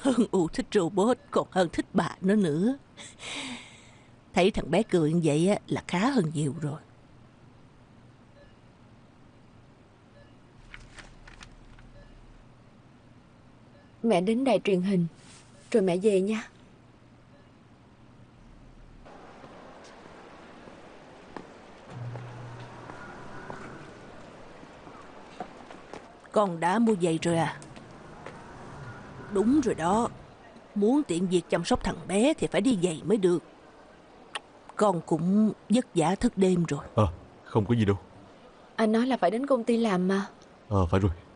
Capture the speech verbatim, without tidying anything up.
Hơn U thích robot, còn hơn thích bà nó nữa. Thấy thằng bé cười như vậy á là khá hơn nhiều rồi. Mẹ đến đài truyền hình, rồi mẹ về nha. Con đã mua giày rồi à? Đúng rồi đó. Muốn tiện việc chăm sóc thằng bé thì phải đi giày mới được. Con cũng vất vả thức đêm rồi. Ờ, không có gì đâu. Anh nói là phải đến công ty làm mà. Ờ, phải rồi.